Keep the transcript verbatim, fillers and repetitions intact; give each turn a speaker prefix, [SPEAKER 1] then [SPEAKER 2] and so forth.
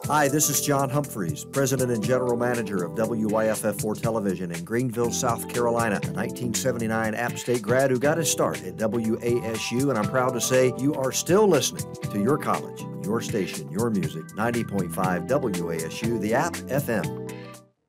[SPEAKER 1] Hi, this is John Humphreys, President and General Manager of W Y F F four Television in Greenville, South Carolina, a nineteen seventy-nine App State grad who got his start at W A S U, and I'm proud to say you are still listening to your college, your station, your music, ninety point five W A S U, the App F M.